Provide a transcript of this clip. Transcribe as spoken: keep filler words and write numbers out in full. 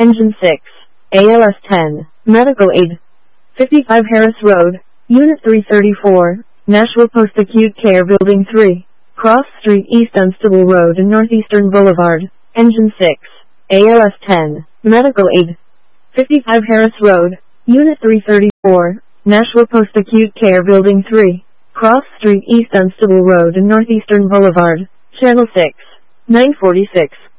Engine six, A L S ten, Medical Aid. fifty-five Harris Road, Unit three thirty-four, Nashville Post Acute Care Building three, Cross Street East Dunstable Road and Northeastern Boulevard. Engine six, A L S ten, Medical Aid. fifty-five Harris Road, Unit three thirty-four, Nashville Post Acute Care Building three, Cross Street East Dunstable Road and Northeastern Boulevard. Channel six, nine forty-six.